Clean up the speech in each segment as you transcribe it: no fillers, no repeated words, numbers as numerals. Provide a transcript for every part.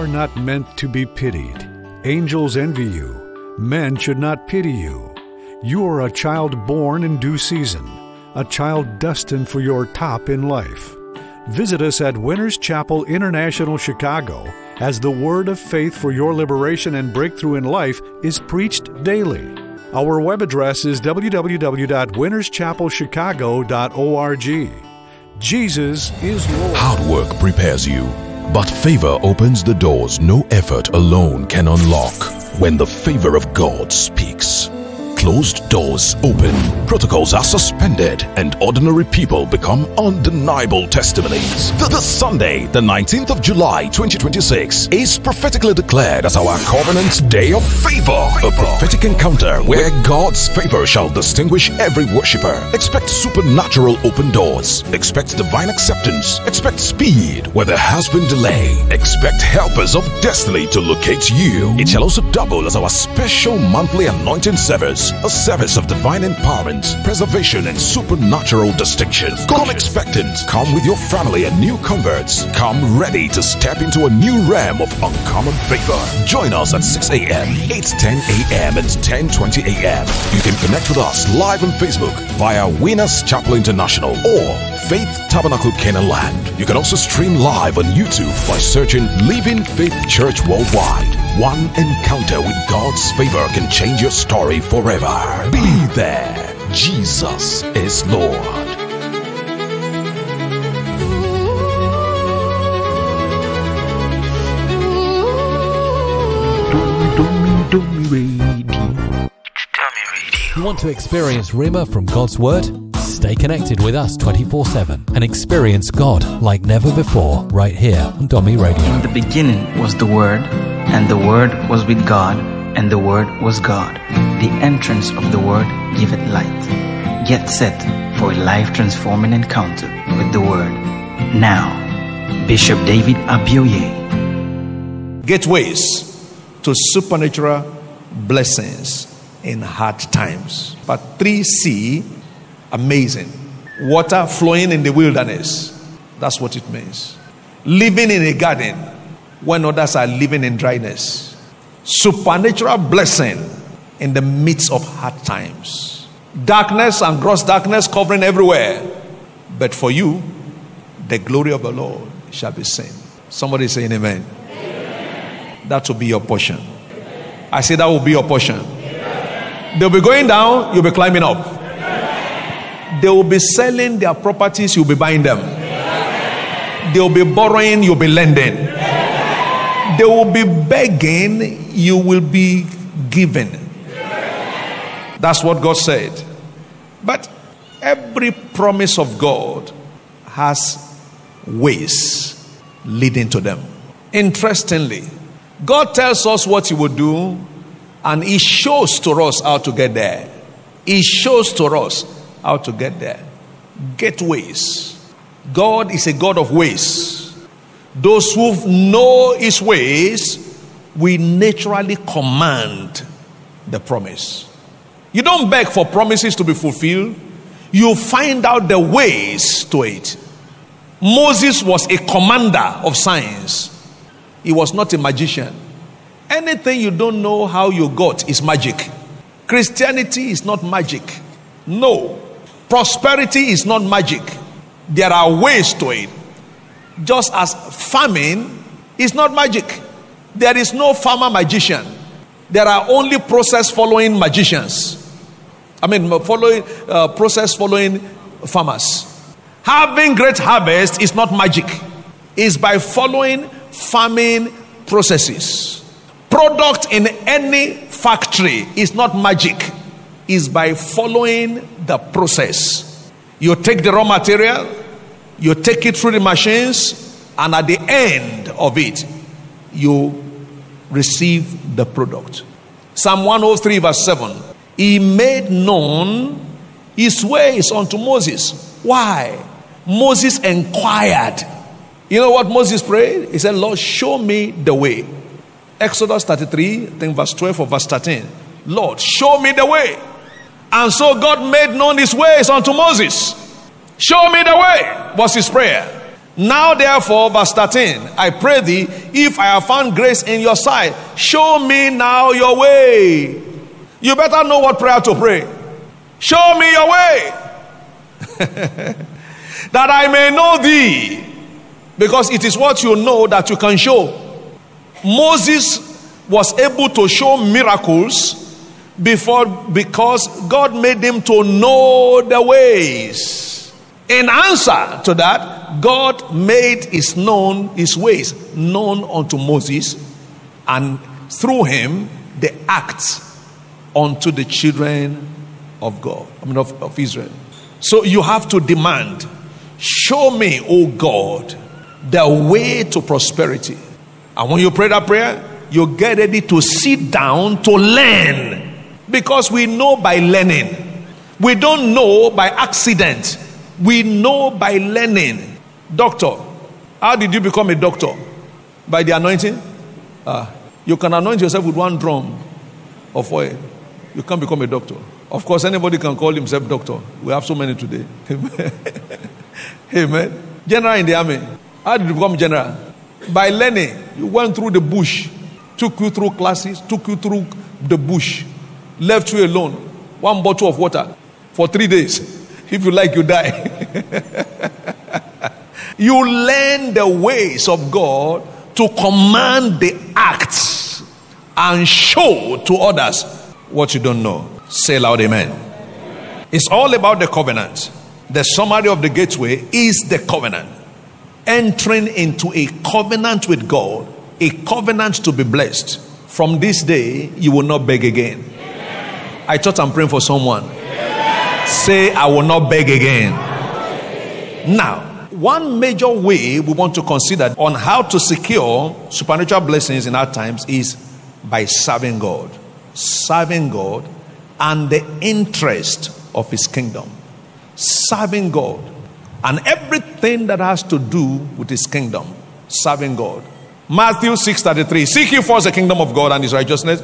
are not meant to be pitied. Angels envy you. Men should not pity you. You are a child born in due season, a child destined for your top in life. Visit us at Winners Chapel International, Chicago, as the word of faith for your liberation and breakthrough in life is preached daily. Our web address is www.winnerschapelchicago.org. Jesus is Lord. Hard work prepares you, but favor opens the doors no effort alone can unlock. When the favor of God speaks, closed doors open, protocols are suspended, and ordinary people become undeniable testimonies. The Sunday, the 19th of July, 2026, is prophetically declared as our Covenant Day of Favor. A prophetic encounter where God's favor shall distinguish every worshiper. Expect supernatural open doors. Expect divine acceptance. Expect speed where there has been delay. Expect helpers of destiny to locate you. It shall also double as our special monthly anointing service. A service of divine empowerment, preservation, and supernatural distinction. Come expectant. Come with your family and new converts. Come ready to step into a new realm of uncommon favor. Join us at 6 a.m., 8:10 a.m., and 10:20 a.m. You can connect with us live on Facebook via Winners Chapel International or Faith Tabernacle Canaan Land. You can also stream live on YouTube by searching Living Faith Church Worldwide. One encounter with God's favor can change your story forever. Be there. Jesus is Lord. You want to experience Rhema from God's Word? Stay connected with us 24/7 and experience God like never before right here on Domi Radio. In the beginning was the Word, and the Word was with God, and the Word was God. The entrance of the Word giveth light. Get set for a life-transforming encounter with the Word. Now, Bishop David Abioye. Gateways to supernatural blessings in hard times. But 3C, amazing. Water flowing in the wilderness. That's what it means. Living in a garden when others are living in dryness. Supernatural blessing in the midst of hard times. Darkness and gross darkness covering everywhere. But for you, the glory of the Lord shall be seen. Somebody saying amen. That will be your portion. I say that will be your portion. They'll be going down, you'll be climbing up. They will be selling their properties, you'll be buying them. They'll be borrowing, you'll be lending. They will be begging, you will be given. That's what God said. But every promise of God has ways leading to them. Interestingly, God tells us what He will do, and He shows to us how to get there. He shows to us how to get there. Gateways. God is a God of ways. Those who know His ways, we naturally command the promise. You don't beg for promises to be fulfilled. You find out the ways to it. Moses was a commander of signs. He was not a magician. Anything you don't know how you got is magic. Christianity is not magic. No. Prosperity is not magic. There are ways to it. Just as farming is not magic. There is no farmer magician. There are only process following magicians. Process following farmers. Having great harvest is not magic. It's by following farming processes. Product in any factory is not magic. It's by following the process. You take the raw material, you take it through the machines, and at the end of it, you receive the product. Psalm 103 verse 7. He made known His ways unto Moses. Why? Moses inquired. You know what Moses prayed? He said, Lord, show me the way. Exodus 33, I think verse 12 or verse 13. Lord, show me the way. And so God made known His ways unto Moses. Show me the way was his prayer. Now therefore, verse 13, I pray thee, if I have found grace in your sight, show me now your way. You better know what prayer to pray. Show me your way, that I may know thee, because it is what you know that you can show. Moses was able to show miracles because God made him to know the ways. In answer to that, God made his ways known unto Moses, and through him the acts unto the children of God, of Israel. So you have to demand, show me, O God, the way to prosperity. And when you pray that prayer, you get ready to sit down to learn. Because we know by learning. We don't know by accident. We know by learning. Doctor, how did you become a doctor? By the anointing? You can anoint yourself with one drum of oil. You can't become a doctor. Of course, anybody can call himself doctor. We have so many today. Amen. General in the army. How did you become general? By learning. You went through the bush, took you through classes, took you through the bush, left you alone, one bottle of water for 3 days. If you like, you die. You learn the ways of God to command the acts and show to others what you don't know. Say loud, amen. It's all about the covenant. The summary of the gateway is the covenant. Entering into a covenant with God, a covenant to be blessed. From this day, you will not beg again. Amen. I thought I'm praying for someone. Amen. Say, I will not beg again. Now, one major way we want to consider on how to secure supernatural blessings in our times is by serving God. Serving God and the interest of his kingdom. Serving God and everything that has to do with his kingdom. Serving God. Matthew 6:33. Seek ye first the kingdom of God and his righteousness,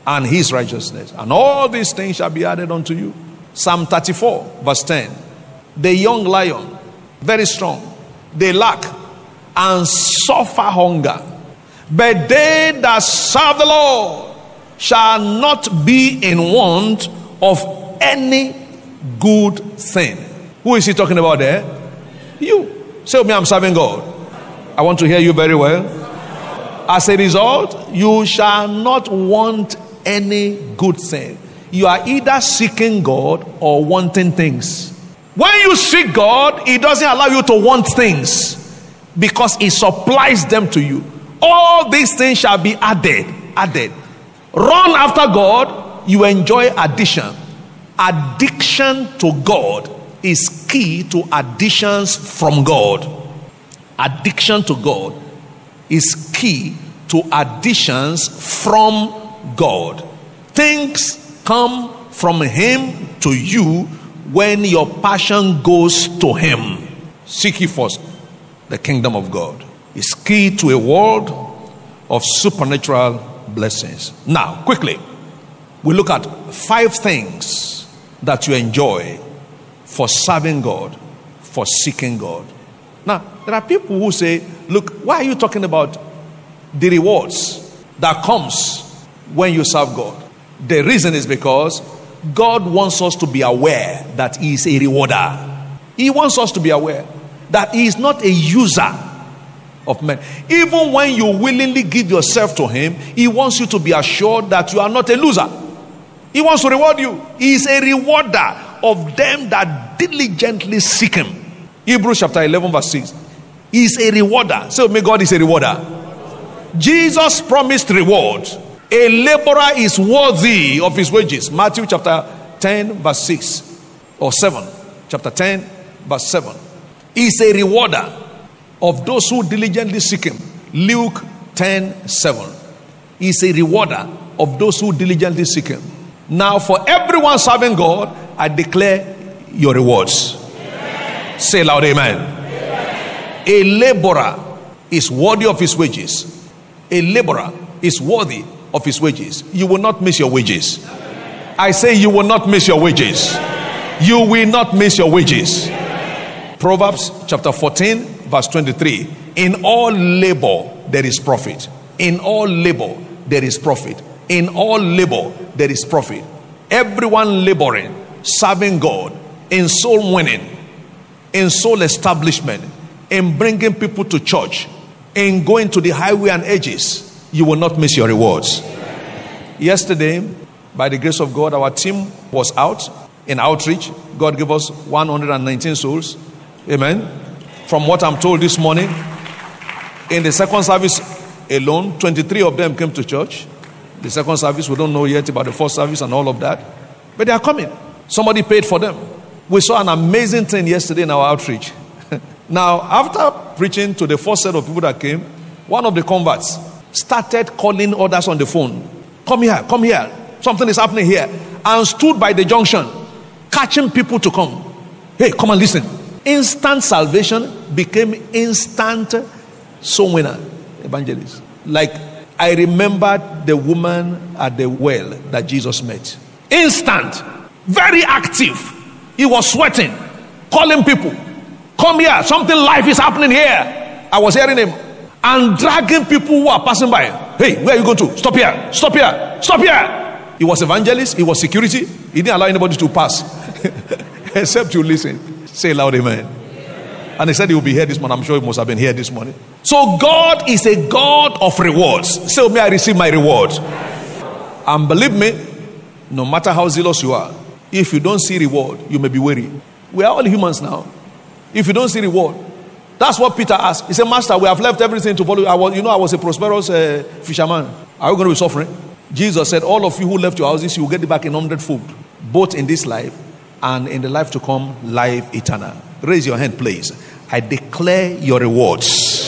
and all these things shall be added unto you. Psalm 34 verse 10. The young lion, very strong, they lack and suffer hunger, but they that serve the Lord shall not be in want of any good thing. Who is he talking about there? You. Say with me, I'm serving God. I want to hear you very well. As a result, you shall not want any good thing. You are either seeking God or wanting things. When you seek God, he doesn't allow you to want things because he supplies them to you. All these things shall be added. Run after God, you enjoy addition. Addiction to God is key to additions from God. Addiction to God is key to additions from God. Things come from him to you when your passion goes to him. Seek ye first the kingdom of God. It's key to a world of supernatural blessings. Now, quickly, we look at 5 things that you enjoy for serving God, for seeking God. Now, there are people who say, look, why are you talking about the rewards that comes when you serve God? The reason is because God wants us to be aware that he is a rewarder. He wants us to be aware that he is not a user of men. Even when you willingly give yourself to him, he wants you to be assured that you are not a loser. He wants to reward you. He is a rewarder of them that diligently seek him. Hebrews chapter 11 verse 6. He is a rewarder. So may God is a rewarder. Jesus promised reward. A laborer is worthy of his wages. Matthew chapter 10 verse 6 or 7. Chapter 10 verse 7. He is a rewarder of those who diligently seek him. Luke 10:7. He is a rewarder of those who diligently seek him. Now for everyone serving God, I declare your rewards. Amen. Say loud, amen. Amen. A laborer is worthy of his wages. A laborer is worthy of his wages. You will not miss your wages. Amen. I say you will not miss your wages. Amen. You will not miss your wages. Amen. Proverbs chapter 14 verse 23. In all labor there is profit. In all labor there is profit. In all labor there is profit. Everyone laboring, serving God, in soul winning, in soul establishment, in bringing people to church, in going to the highway and edges, you will not miss your rewards. Yesterday, by the grace of God, our team was out in outreach. God gave us 119 souls. Amen. From what I'm told this morning, in the second service alone, 23 of them came to church. The second service, we don't know yet about the first service and all of that. But they are coming. Somebody paid for them. We saw an amazing thing yesterday in our outreach. Now, after preaching to the first set of people that came, one of the converts started calling others on the phone. Come here, come here. Something is happening here. And stood by the junction, catching people to come. Hey, come and listen. Instant salvation became instant soul winner evangelist. Like, I remembered the woman at the well that Jesus met. Instant. Very active. He was sweating. Calling people. Come here. Something life is happening here. I was hearing him. And dragging people who are passing by. Hey, where are you going to? Stop here. Stop here. Stop here. He was evangelist. He was security. He didn't allow anybody to pass. Except you listen. Say loud amen. And he said he will be here this morning. I'm sure he must have been here this morning. So God is a God of rewards. Say, may I receive my reward? And believe me, no matter how zealous you are, if you don't see reward, you may be weary. We are all humans now. If you don't see reward, that's what Peter asked. He said, Master, we have left everything to follow you. I was a prosperous fisherman. Are you going to be suffering? Jesus said, all of you who left your houses, you will get it back in 100-fold. Both in this life and in the life to come, life eternal. Raise your hand, please. I declare your rewards.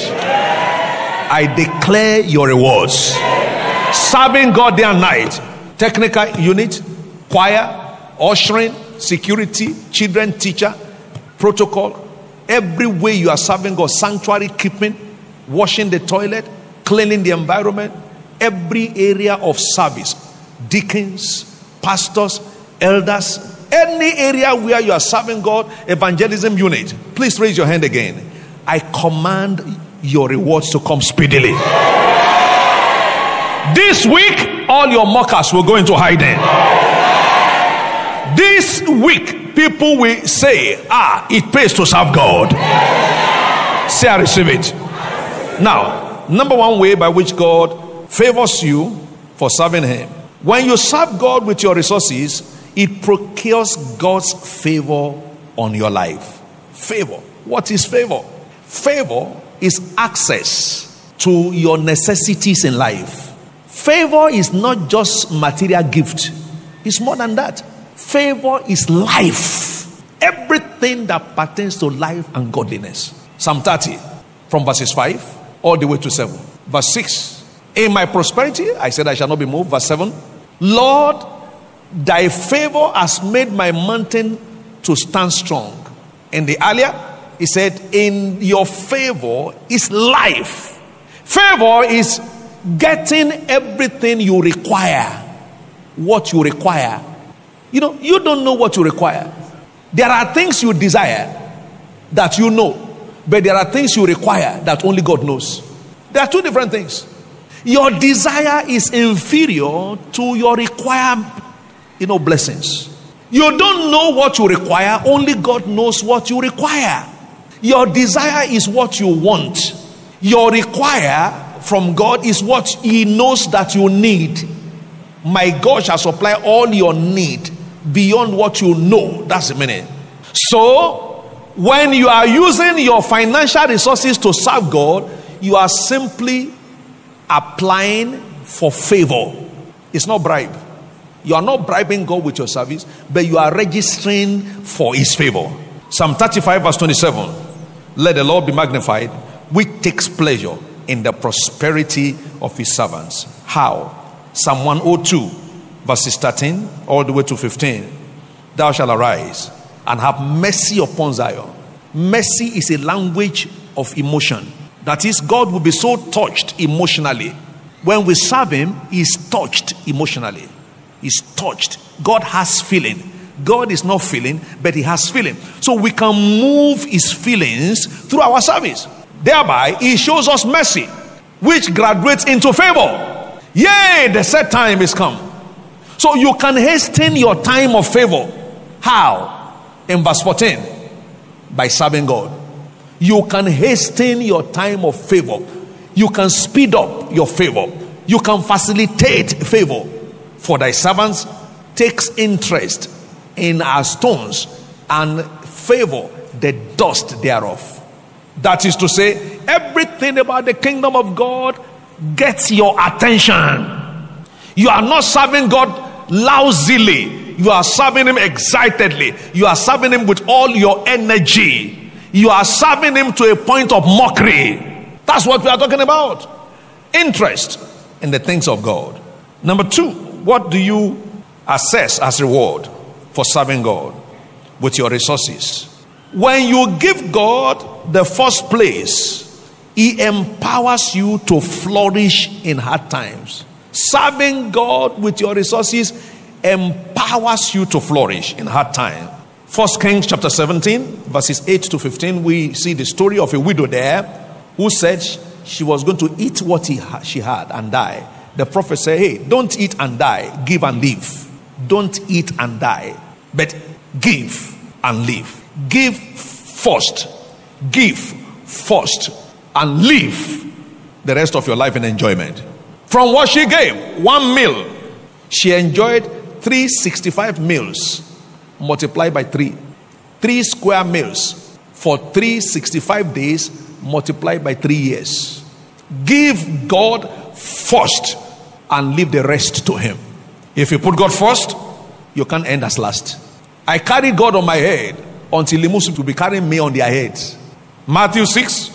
I declare your rewards. Serving God day and night. Technical unit, choir, ushering, security, children, teacher, protocol. Every way you are serving God, sanctuary keeping, washing the toilet, cleaning the environment, every area of service, deacons, pastors, elders, any area where you are serving God, evangelism unit, please raise your hand again. I command your rewards to come speedily. This week, all your mockers will go into hiding. This week, people will say, it pays to serve God. Say, I receive it. Now, number one way by which God favors you for serving Him. When you serve God with your resources, it procures God's favor on your life. Favor. What is favor? Favor is access to your necessities in life. Favor is not just material gift. It's more than that. Favor is life. Everything that pertains to life and godliness. Psalm 30, from verses 5 all the way to 7. Verse 6. In my prosperity, I said I shall not be moved. Verse 7. Lord, thy favor has made my mountain to stand strong. In the earlier, he said, in your favor is life. Favor is getting everything you require. What you require. You know, you don't know what you require. There are things you desire that you know, but there are things you require that only God knows. There are two different things. Your desire is inferior to your required, blessings. You don't know what you require. Only God knows what you require. Your desire is what you want. Your require from God is what He knows that you need. My God shall supply all your need beyond what you know. That's the meaning. So, when you are using your financial resources to serve God, you are simply applying for favor. It's not bribe. You are not bribing God with your service, but you are registering for His favor. Psalm 35 verse 27. Let the Lord be magnified, which takes pleasure in the prosperity of His servants. How? Psalm 102 verses 13 all the way to 15. Thou shalt arise and have mercy upon Zion. Mercy is a language of emotion. That is, God will be so touched emotionally. When we serve Him, He is touched emotionally. He's touched. God has feeling. God is not feeling, but he has feeling. So we can move his feelings through our service. Thereby, he shows us mercy, which graduates into favor. Yea, the set time is come. So you can hasten your time of favor. How? In verse 14, by serving God. You can hasten your time of favor. You can speed up your favor. You can facilitate favor. For thy servants takes interest in our stones and favor the dust thereof. That is to say, everything about the kingdom of God gets your attention. You are not serving God lousily. You are serving him excitedly. You are serving him with all your energy. You are serving him to a point of mockery. That's what we are talking about. Interest in the things of God. Number 2, what do you assess as reward for serving God with your resources? When you give God the first place, he empowers you to flourish in hard times. Serving God with your resources empowers you to flourish in hard times. 1 Kings chapter 17, verses 8 to 15, we see the story of a widow there who said she was going to eat what she had and die. The prophet said, hey, don't eat and die, give and live. Don't eat and die, but give and live. Give first, and live the rest of your life in enjoyment. From what she gave, 1 meal, she enjoyed 365 meals multiplied by 3. 3 square meals for 365 days multiplied by 3 years. Give God first and leave the rest to him. If you put God first, you can't end as last. I carry God on my head until the Muslims will be carrying me on their heads. Matthew 6,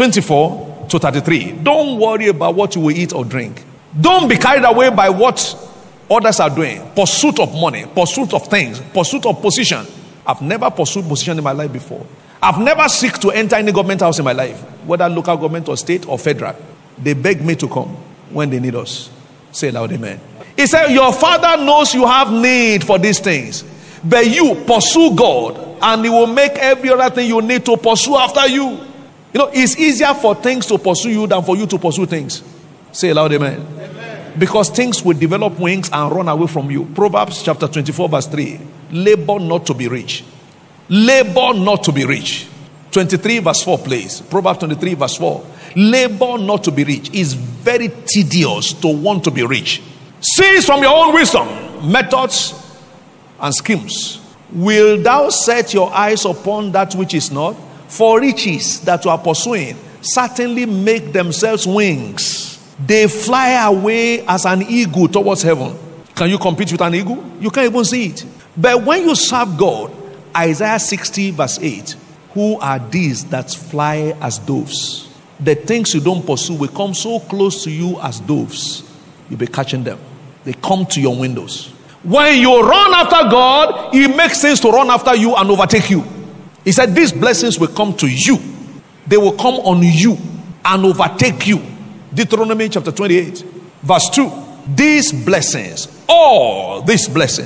24 to 33. Don't worry about what you will eat or drink. Don't be carried away by what others are doing. Pursuit of money, pursuit of things, pursuit of position. I've never pursued position in my life before. I've never seek to enter any government house in my life, whether local government or state or federal. They beg me to come when they need us. Say loud, amen. He said, your father knows you have need for these things, but you pursue God and he will make every other thing you need to pursue after you. You know, it's easier for things to pursue you than for you to pursue things. Say loud, amen. Amen. Because things will develop wings and run away from you. Proverbs chapter 24 verse 3. Labor not to be rich. Labor not to be rich. 23 verse 4 please. Proverbs 23 verse 4. Labor not to be rich. It's very tedious to want to be rich. Cease from your own wisdom, methods and schemes. Will thou set your eyes upon that which is not? For riches that you are pursuing certainly make themselves wings. They fly away as an eagle towards heaven. Can you compete with an eagle? You can't even see it. But when you serve God, Isaiah 60 verse 8, who are these that fly as doves? The things you don't pursue will come so close to you as doves. You'll be catching them. They come to your windows. When you run after God, he makes things to run after you and overtake you. He said these blessings will come to you. They will come on you and overtake you. Deuteronomy chapter 28 verse 2. These blessings, all this blessing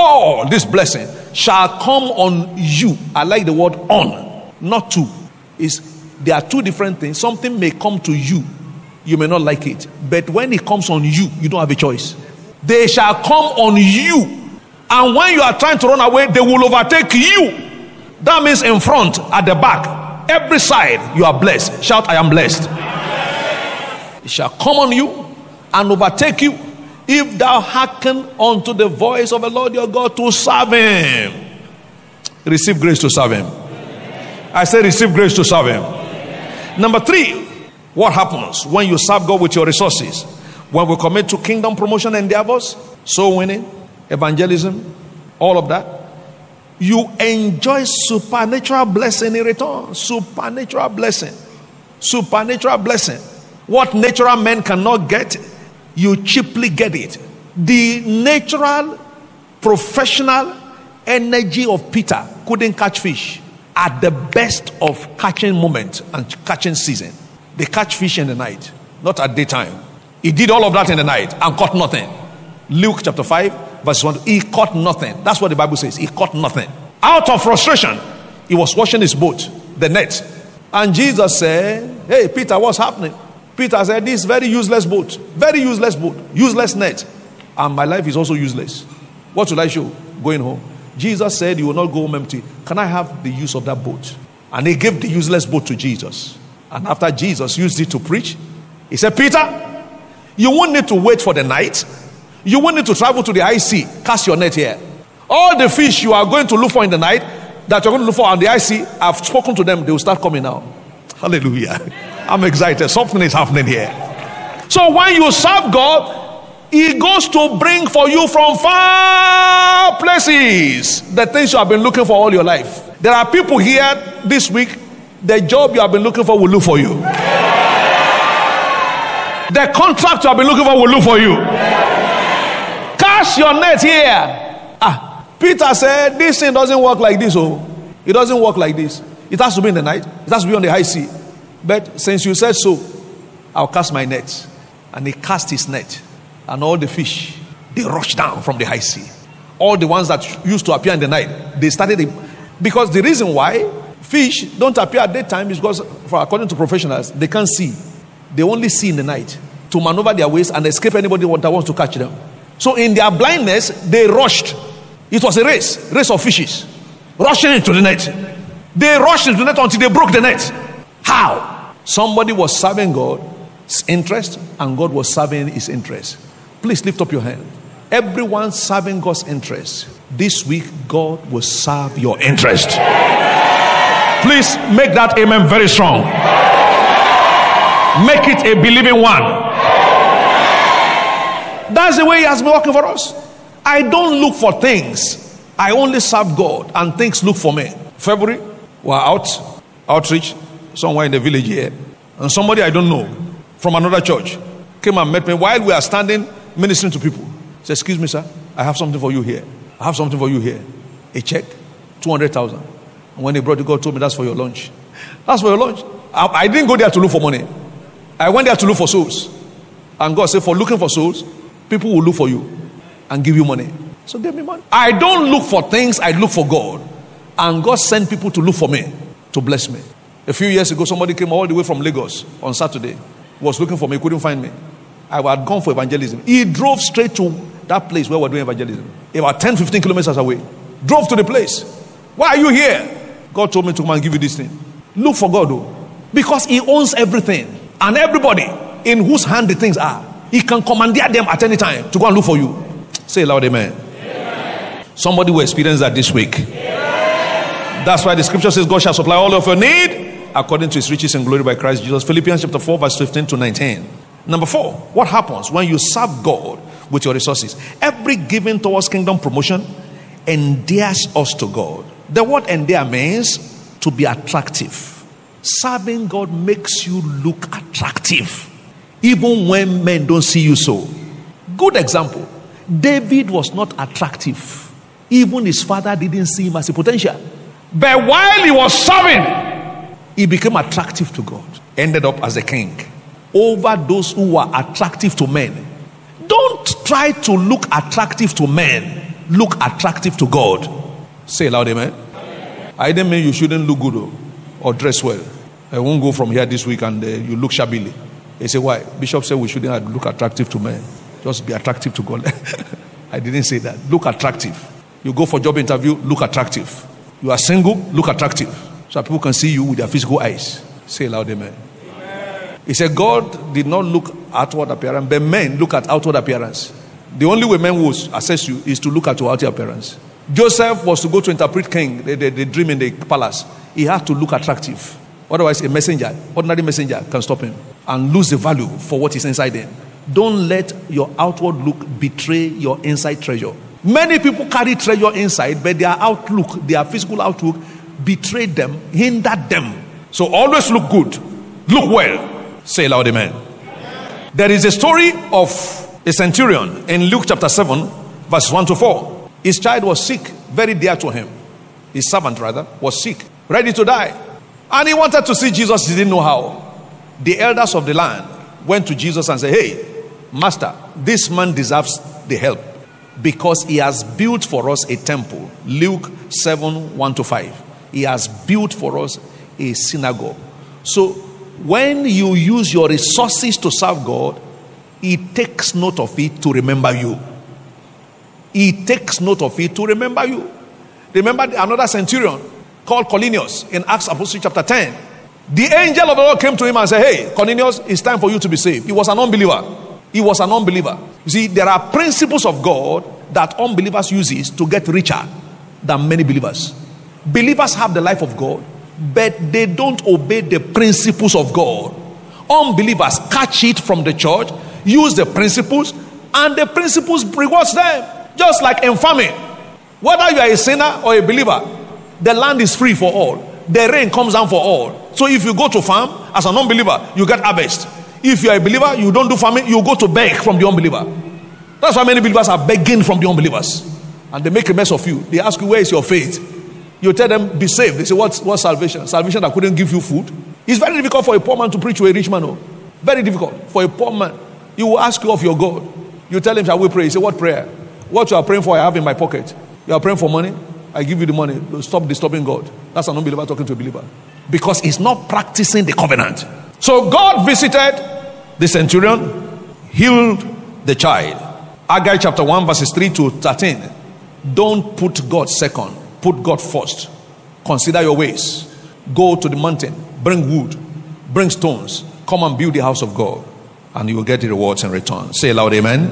shall come on you. I like the word on, not to. There are two different things. Something may come to you. You may not like it. But when it comes on you, you don't have a choice. They shall come on you. And when you are trying to run away, they will overtake you. That means in front, at the back, every side, you are blessed. Shout, I am blessed. It shall come on you and overtake you if thou hearken unto the voice of the Lord your God to serve him. Receive grace to serve him. I say receive grace to serve him. Number 3, what happens when you serve God with your resources? When we commit to kingdom promotion endeavors, soul winning, evangelism, all of that, you enjoy supernatural blessing in return. Supernatural blessing. Supernatural blessing. What natural men cannot get, you cheaply get it. The natural, professional energy of Peter couldn't catch fish at the best of catching moment and catching season. They catch fish in the night, not at daytime. He did all of that in the night and caught nothing. Luke chapter 5 verse 1. He caught nothing. That's what the Bible says. He caught nothing. Out of frustration, he was washing his boat, the net. And Jesus said, hey, Peter, what's happening? Peter said, this very useless boat, useless net. And my life is also useless. What will I show? Going home. Jesus said, you will not go home empty. Can I have the use of that boat? And he gave the useless boat to Jesus. And after Jesus used it to preach, he said, Peter, you won't need to wait for the night. You won't need to travel to the high sea. Cast your net here. All the fish you are going to look for in the night, that you're going to look for on the high sea, I've spoken to them. They will start coming now. Hallelujah. I'm excited. Something is happening here. So when you serve God, he goes to bring for you from far places the things you have been looking for all your life. There are people here this week, the job you have been looking for will look for you. The contract you have been looking for will look for you. Cast your net here. Peter said, this thing doesn't work like this. It doesn't work like this. It has to be in the night. It has to be on the high sea. But since you said so, I'll cast my net. And he cast his net. And all the fish, they rushed down from the high sea. All the ones that used to appear in the night, they started. Because the reason why fish don't appear at daytime is because, according to professionals, they can't see. They only see in the night to maneuver their ways and escape anybody that wants to catch them. So in their blindness, they rushed. It was a race of fishes, rushing into the net. They rushed into the net until they broke the net. How? Somebody was serving God's interest and God was serving his interest. Please lift up your hand. Everyone serving God's interest. This week, God will serve your interest. Please make that amen very strong. Make it a believing one. That's the way he has been working for us. I don't look for things. I only serve God and things look for me. February, we're outreach somewhere in the village here. And somebody I don't know from another church came and met me while we are standing ministering to people. He said, excuse me, sir, I have something for you here. I have something for you here. A check, 200,000. And when they brought it, God told me that's for your lunch. That's for your lunch. I didn't go there to look for money. I went there to look for souls. And God said, for looking for souls, people will look for you and give you money. So give me money. I don't look for things, I look for God. And God sent people to look for me, to bless me. A few years ago, somebody came all the way from Lagos on Saturday. Was looking for me, couldn't find me. I had gone for evangelism. He drove straight to that place where we're doing evangelism. About 10-15 kilometers away. Drove to the place. Why are you here? God told me to come and give you this thing. Look for God, though. Because he owns everything. And everybody in whose hand the things are, he can commandeer them at any time to go and look for you. Say loud, amen. Amen. Somebody will experience that this week. Amen. That's why the scripture says God shall supply all of your need according to his riches and glory by Christ Jesus. Philippians chapter 4 verse 15 to 19. Number 4, what happens when you serve God with your resources? Every giving towards kingdom promotion endears us to God. The word endear means to be attractive. Serving God makes you look attractive even when men don't see you so. Good example. David was not attractive. Even his father didn't see him as a potential. But while he was serving, he became attractive to God. Ended up as a king over those who were attractive to men. Don't try to look attractive to men. Look attractive to God. Say loud, amen. I didn't mean you shouldn't look good or dress well. I won't go from here this week and you look shabbily. They say, why? Bishop said we shouldn't look attractive to men. Just be attractive to God. I didn't say that. Look attractive. You go for job interview, look attractive. You are single, look attractive. So people can see you with their physical eyes. Say loud, amen. He said God did not look outward appearance, but men look at outward appearance. The only way men will assess you is to look at your outward appearance. Joseph was to go to interpret king, the dream in the palace. He had to look attractive. Otherwise, a messenger, ordinary messenger, can stop him and lose the value for what is inside him. Don't let your outward look betray your inside treasure. Many people carry treasure inside, but their outlook, their physical outlook, betrayed them, hindered them. So always look good, look well. Say loud, amen. There is a story of a centurion in Luke chapter 7, verse 1 to 4. His child was sick, very dear to him. His servant, rather, was sick, ready to die. And he wanted to see Jesus, he didn't know how. The elders of the land went to Jesus and said, hey, master, this man deserves the help. because he has built for us a temple. Luke 7:1-5. He has built for us a synagogue. So when you use your resources to serve God, he takes note of it to remember you. He takes note of it to remember you. Remember another centurion called Cornelius in Acts Apostles chapter 10. The angel of the Lord came to him and said, hey, Cornelius, it's time for you to be saved. He was an unbeliever. He was an unbeliever. You see, there are principles of God that unbelievers use to get richer than many believers. Believers have the life of God, but they don't obey the principles of God. Unbelievers catch it from the church, use the principles, and the principles rewards them. Just like in farming. Whether you are a sinner or a believer, the land is free for all. The rain comes down for all. So if you go to farm as an unbeliever, you get harvest. If you are a believer, you don't do farming, you go to beg from the unbeliever. That's why many believers are begging from the unbelievers. And they make a mess of you. They ask you, where is your faith? You tell them, be saved. They say, what's salvation? Salvation that couldn't give you food? It's very difficult for a poor man to preach to a rich man. Oh. Very difficult for a poor man. He will ask you of your God. You tell him, shall we pray? He say, what prayer? What you are praying for, I have in my pocket. You are praying for money? I give you the money. Stop disturbing God. That's an unbeliever talking to a believer. Because he's not practicing the covenant. So God visited the centurion, healed the child. Haggai chapter 1 verses 3-13. Don't put God second. Put God first. Consider your ways. Go to the mountain. Bring wood. Bring stones. Come and build the house of God. And you will get the rewards in return. Say loud, amen.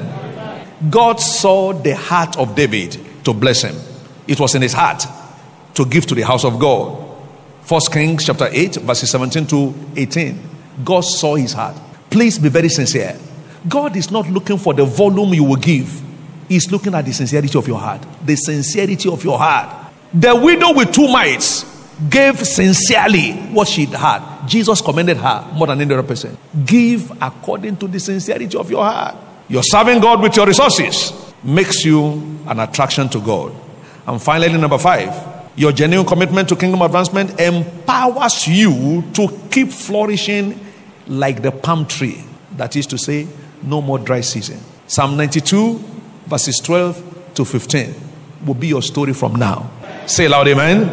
God saw the heart of David to bless him. It was in his heart to give to the house of God. 1 Kings chapter 8 verses 17-18. God saw his heart. Please be very sincere. God is not looking for the volume you will give. He's looking at the sincerity of your heart. The sincerity of your heart. The widow with 2 mites gave sincerely what she had. Jesus commended her more than any other person. Give according to the sincerity of your heart. You're serving God with your resources. Makes you an attraction to God. And finally, number 5, your genuine commitment to kingdom advancement empowers you to keep flourishing like the palm tree. That is to say, no more dry season. Psalm 92 verses 12-15 will be your story from now. Say loud, amen.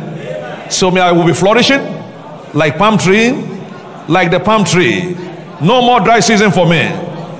So I will be flourishing like palm tree, like the palm tree. No more dry season for me.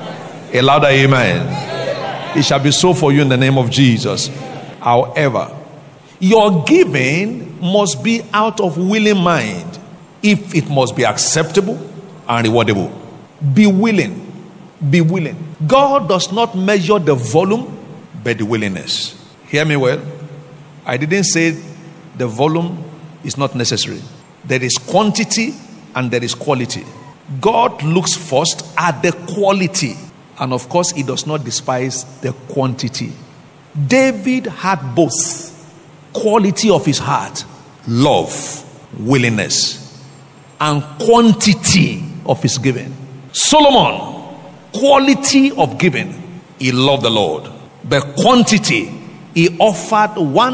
A louder amen. It shall be so for you in the name of Jesus. However, your giving must be out of willing mind if it must be acceptable and rewardable. Be willing. Be willing. God does not measure the volume, but the willingness. Hear me well. I didn't say the volume is not necessary. There is quantity and there is quality. God looks first at the quality. And of course, he does not despise the quantity. David had both. Quality of his heart, love, willingness, and quantity of his giving. Solomon, quality of giving, he loved the Lord. But quantity, he offered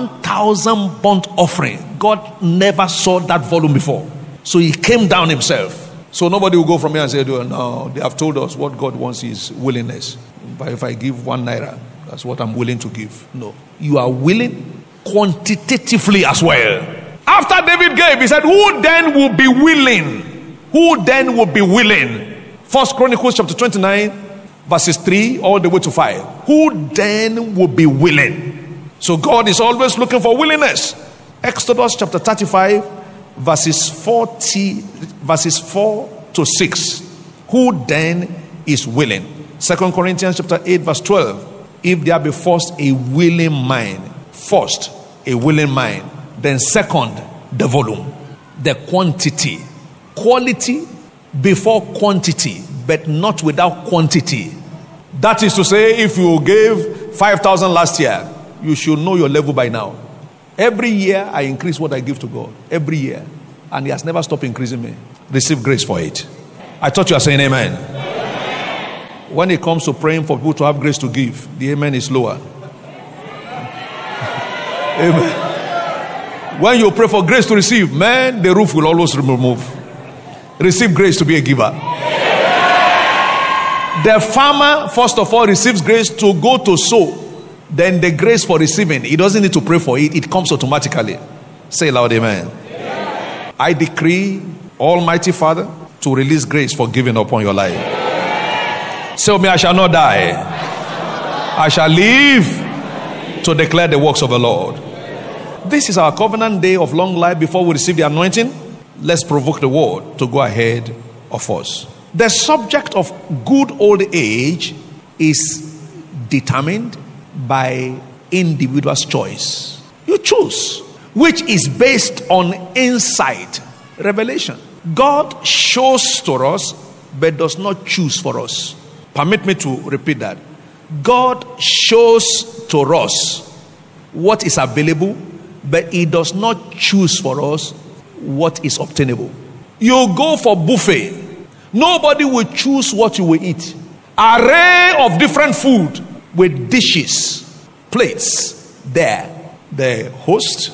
1,000 burnt offering. God never saw that volume before. So he came down himself. So nobody will go from here and say, no, they have told us what God wants is willingness. But if I give 1 naira, that's what I'm willing to give. No. You are willing quantitatively as well. After David gave, he said, who then will be willing? Who then will be willing? 1 Chronicles chapter 29 verses 3 all the way to 5. Who then will be willing? So God is always looking for willingness. Exodus chapter 35 verses 4-6. Who then is willing? 2 Corinthians chapter 8 verse 12. If there be first a willing mind. First, a willing mind. Then second, the volume. The quantity. Quality before quantity, but not without quantity. That is to say, if you gave 5,000 last year, you should know your level by now. Every year, I increase what I give to God. Every year. And he has never stopped increasing me. Receive grace for it. I thought you were saying amen. When it comes to praying for people to have grace to give, the amen is lower. Amen. When you pray for grace to receive, man, the roof will always remove. Receive grace to be a giver. The farmer, first of all, receives grace to go to sow. then the grace for receiving, he doesn't need to pray for it. It comes automatically. Say loud, amen. Amen. I decree, Almighty Father, to release grace for giving upon your life. Say with me, I shall not die. I shall live to declare the works of the Lord. This is our covenant day of long life before we receive the anointing. Let's provoke the word to go ahead of us. The subject of good old age is determined by individual's choice. You choose, which is based on insight, revelation. God shows to us, but does not choose for us. Permit me to repeat that. God shows to us what is available, but he does not choose for us what is obtainable. You go for buffet. Nobody will choose what you will eat. Array of different food with dishes, plates there. The host,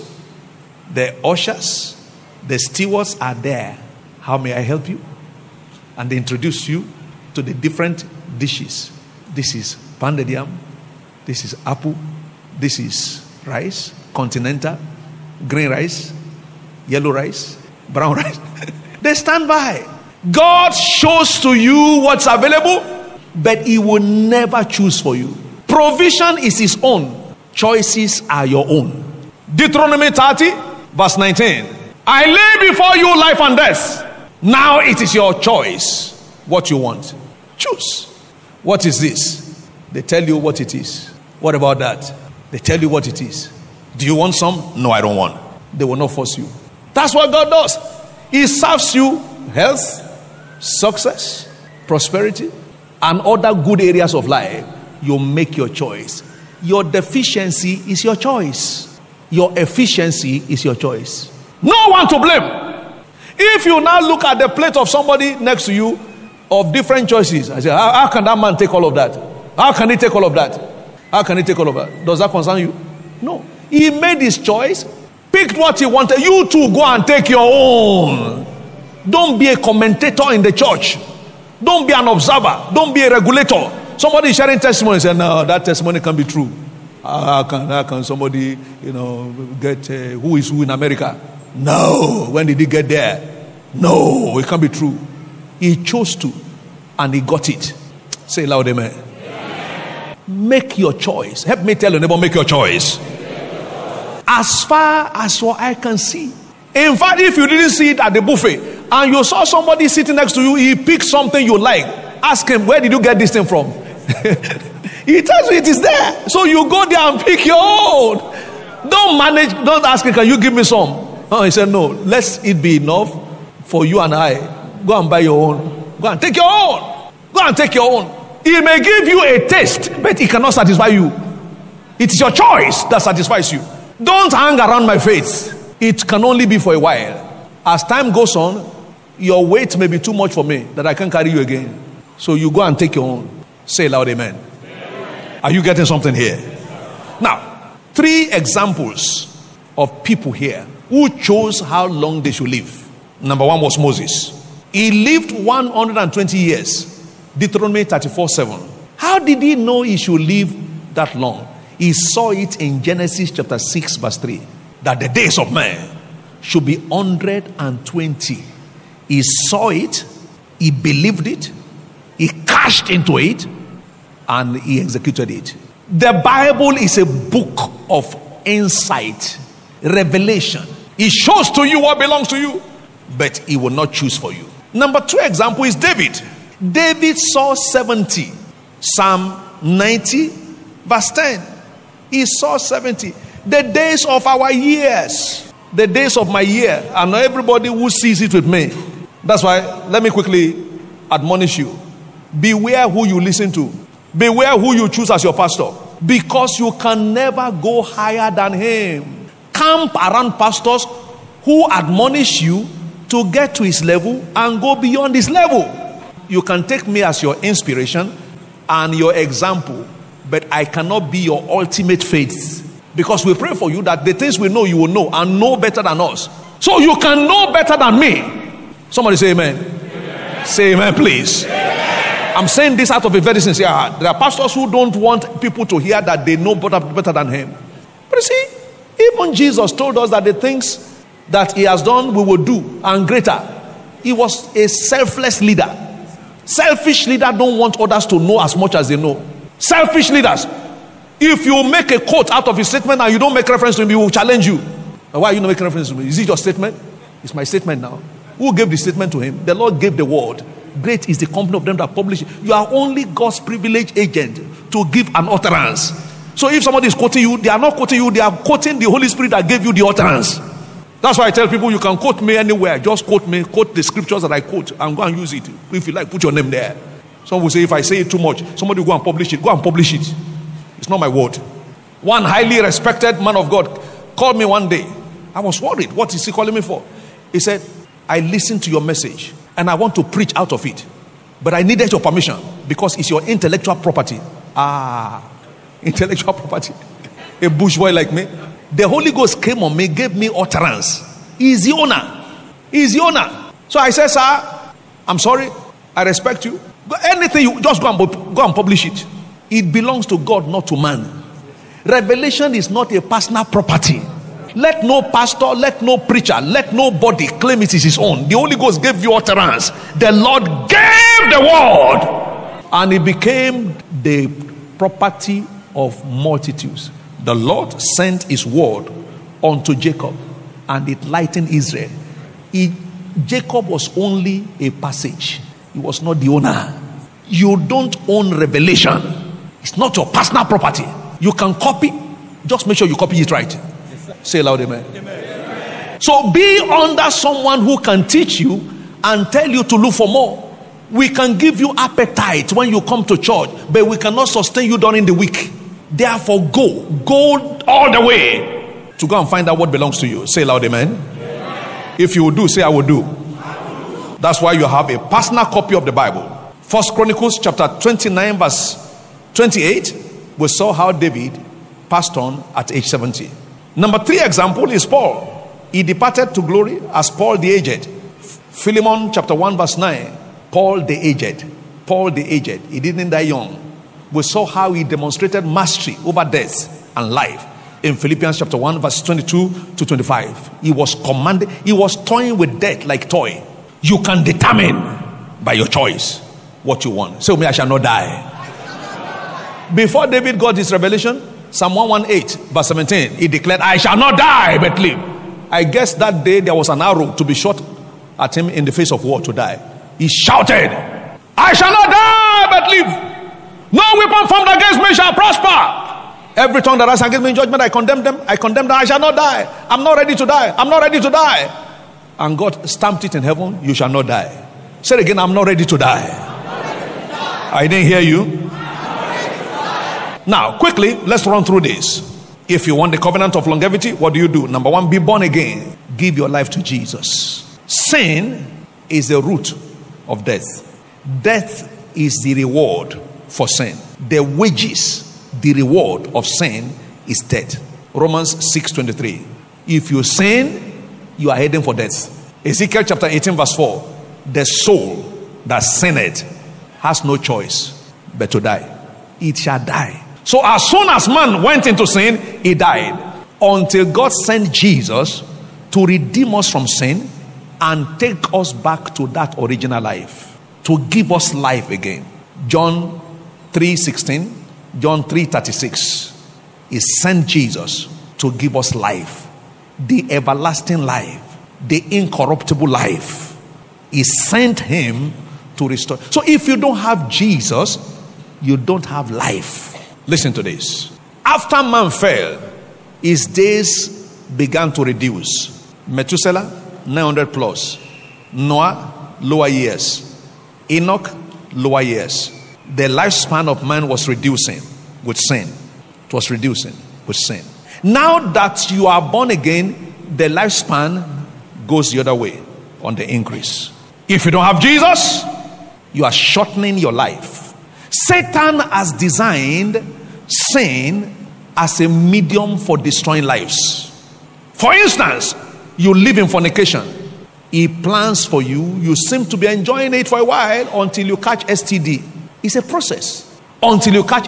the ushers, the stewards are there. How may I help you? And they introduce you to the different dishes. This is pounded yam. This is apple. This is rice, continental, green rice, yellow rice, brown rice. They stand by. God shows to you what's available, but he will never choose for you. Provision is his own. Choices are your own. Deuteronomy 30, verse 19. I lay before you life and death. Now it is your choice what you want. Choose. What is this? They tell you what it is. What about that? They tell you what it is. Do you want some? No, I don't want. They will not force you. That's what God does. He serves you health, success, prosperity, and other good areas of life. You make your choice. Your deficiency is your choice. Your efficiency is your choice. No one to blame. If you now look at the plate of somebody next to you of different choices, I say, how can that man take all of that? How can he take all of that? How can he take all of that? Does that concern you? No. He made his choice, picked what he wanted. You too, go and take your own. Don't be a commentator in the church. Don't be an observer. Don't be a regulator. Somebody is sharing testimony and say, no, that testimony can be true. How can somebody, get who is who in America? No. When did he get there? No, it can't be true. He chose to, and he got it. Say loud, amen. Amen. Make your choice. Help me tell your neighbor, make your choice. As far as your eye can see. In fact, if you didn't see it at the buffet, and you saw somebody sitting next to you, he picked something you like. Ask him, where did you get this thing from? He tells you it is there. So you go there and pick your own. Don't ask him, can you give me some? Oh, he said, no, let it be enough for you and I. Go and buy your own. Go and take your own. Go and take your own. He may give you a taste, but it cannot satisfy you. It is your choice that satisfies you. Don't hang around my faith. It can only be for a while. As time goes on, your weight may be too much for me that I can't carry you again. So you go and take your own. Say loud, amen. Amen. Are you getting something here? Now, 3 examples of people here who chose how long they should live. Number 1 was Moses. He lived 120 years. Deuteronomy 34:7. How did he know he should live that long? He saw it in Genesis chapter 6 verse 3. That the days of man should be 120. He saw it. He believed it. He cashed into it. And he executed it. The Bible is a book of insight, revelation. It shows to you what belongs to you, but he will not choose for you. Number 2 example is David. David saw 70. Psalm 90 verse 10. He saw 70. The days of our years, the days of my year, and everybody who sees it with me. That's why, let me quickly admonish you. Beware who you listen to. Beware who you choose as your pastor. Because you can never go higher than him. Camp around pastors who admonish you to get to his level and go beyond his level. You can take me as your inspiration and your example, but I cannot be your ultimate faith. Because we pray for you that the things we know, you will know and know better than us. So you can know better than me. Somebody say amen. Amen. Say amen, please. Amen. I'm saying this out of a very sincere heart. There are pastors who don't want people to hear that they know better than him. But you see, even Jesus told us that the things that he has done we will do and greater. He was a selfless leader. Selfish leaders don't want others to know as much as they know. Selfish leaders, if you make a quote out of his statement and you don't make reference to him, he will challenge you. Why are you not making reference to me? Is it your statement? It's my statement now. Who gave the statement to him? The Lord gave the word. Great is the company of them that publish it. You are only God's privileged agent to give an utterance. So if somebody is quoting you, they are not quoting you, they are quoting the Holy Spirit that gave you the utterance. That's why I tell people, you can quote me anywhere. Just quote me, quote the scriptures that I quote, and go and use it. If you like, put your name there. Some will say, if I say it too much, somebody will go and publish it. Go and publish it. It's not my word. One highly respected man of God called me one day. I was worried. What is he calling me for? He said, I listened to your message and I want to preach out of it, but I needed your permission because it's your intellectual property. Intellectual property. A bush boy like me. The Holy Ghost came on me, gave me utterance. He's the owner. He's the owner. So I said, sir, I'm sorry. I respect you. Anything you just go and publish it. It belongs to God, not to man. Revelation is not a personal property. Let no pastor, let no preacher, let nobody claim it is his own. The Holy Ghost gave you utterance. The Lord gave the word, and it became the property of multitudes. The Lord sent his word unto Jacob, and it lightened Israel. Jacob was only a passage. He was not the owner. You don't own revelation. It's not your personal property. You can copy. Just make sure you copy it right. Say loud, amen. Amen. So be under someone who can teach you and tell you to look for more. We can give you appetite when you come to church, but we cannot sustain you during the week. Therefore, go all the way to go and find out what belongs to you. Say loud, amen. Amen. If you will do, say I will do. That's why you have a personal copy of the Bible. 1 Chronicles chapter 29 verse 28. We saw how David passed on at age 70. Number 3 example is Paul. He departed to glory as Paul the aged. Philemon chapter 1 verse 9. Paul the aged. Paul the aged. He didn't die young. We saw how he demonstrated mastery over death and life in Philippians chapter 1 verse 22 to 25. He was commanded. He was toying with death like toy. You can determine by your choice what you want. Say, me, I shall not die. Before David got his revelation, Psalm 118 verse 17, he declared, I shall not die but live. I guess that day there was an arrow to be shot at him in the face of war to die. He shouted, I shall not die but live. No weapon formed against me shall prosper. Every tongue that rises against me in judgment, I condemn them. I condemn them. I shall not die. I'm not ready to die. I'm not ready to die. And God stamped it in heaven. You shall not die. Say it again. I'm not ready to die. I didn't hear you. Now, quickly, let's run through this. If you want the covenant of longevity, what do? Number 1, be born again. Give your life to Jesus. Sin is the root of death. Death is the reward for sin. The wages, the reward of sin is death. Romans 6:23. If you sin, you are heading for death. Ezekiel chapter 18 verse 4. The soul that sinneth has no choice but to die. It shall die. So as soon as man went into sin, he died. Until God sent Jesus to redeem us from sin and take us back to that original life, to give us life again. John 3:16, John 3:36. He sent Jesus to give us life, the everlasting life, the incorruptible life. He sent him to restore. So if you don't have Jesus, you don't have life. Listen to this. After man fell, his days began to reduce. Methuselah, 900 plus. Noah, lower years. Enoch, lower years. The lifespan of man was reducing with sin. It was reducing with sin. Now that you are born again, the lifespan goes the other way, on the increase. If you don't have Jesus, you are shortening your life. Satan has designed sin as a medium for destroying lives. For instance, you live in fornication. He plans for you. You seem to be enjoying it for a while until you catch STD. It's a process until you catch